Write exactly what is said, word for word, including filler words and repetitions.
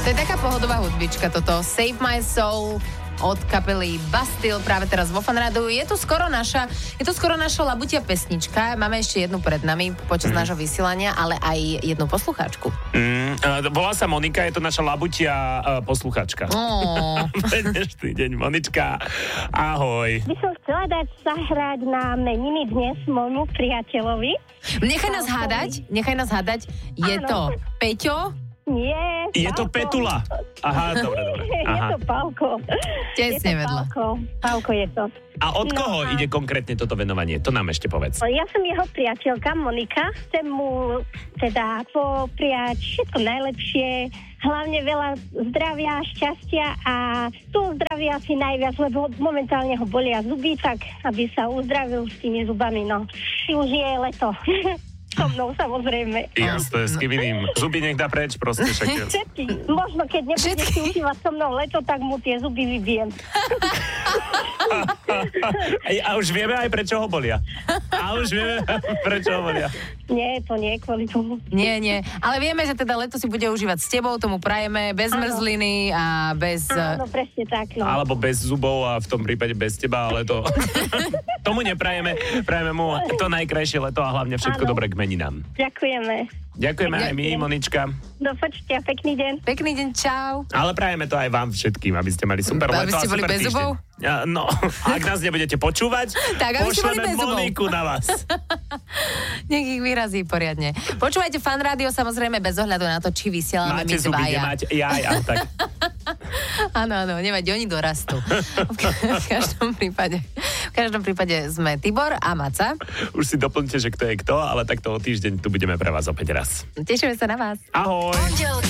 To je taká pohodová hudbička toto. Save My Soul od kapely Bastille práve teraz vo Fanrádiu. Je to skoro naša, je to skoro naša labutia pesnička. Máme ešte jednu pred nami počas mm. nášho vysielania, ale aj jednu poslucháčku. Mm, uh, volá sa Monika, je to naša labutia uh, posluchačka. Oh. Dnešný deň, Monička. Ahoj. By som chcela dať zahrať na meniny dnes môjmu priateľovi. Nechaj nás hádať, nechaj nás hádať. Je Áno. to Peťo? Nie. Je to Pálko. Petula. Aha, dobre, dobre. Je Aha. to Pálko. Tesne vedľa. Pálko. Pálko je to. A od No koho a- ide konkrétne toto venovanie? To nám ešte povedz. Ja som jeho priateľka Monika. Chcem mu teda popriať všetko najlepšie, hlavne veľa zdravia, šťastia a tu zdravia asi najviac, lebo momentálne ho bolia zuby, tak aby sa uzdravil s tými zubami, no. Už je leto. So mnou samozrejme. Jasné, s kým iným. Zuby nech dá preč, proste však. Všetky. Možno keď nebude Všetky. si užívať so mnou leto, tak mu tie zuby vybijem. A už vieme aj prečo ho bolia. A už vieme prečo ho bolia. Nie, to nie je kvôli tomu. Nie, nie. Ale vieme, že teda leto si bude užívať s tebou, tomu prajeme, bez Áno. zmrzliny a bez... Áno, presne tak, no. Alebo bez zubov a v tom prípade bez teba, ale to... Tomu neprajeme. Prajeme mu to najkrajšie leto a hlavne všetko Áno. dobré k meninám. Ďakujeme. Ďakujeme aj my, Ďakujem. Monička. Do počutia, pekný deň. Pekný deň, čau. Ale prajeme to aj vám všetkým, aby ste mali super Aby leto ste a boli super bez týždeň. zubov? Ja, no, ak nás nebudete počúvať, Tak, aby ste boli pošleme bez zubov. Moniku na vás. Nech ich vyrazí poriadne. Počúvajte Fan Rádio samozrejme bez ohľadu na to, či vysielame Máte my zuby, dvaja. nemáte... Ja, ja, tak. Áno, áno, nevadí, oni dorastú. V, ka- v každom prípade. V každom prípade sme Tibor a Maca. Už si doplňte, že kto je kto, ale takto o týždeň tu budeme pre vás opäť raz. Tešíme sa na vás. Ahoj. Pondelky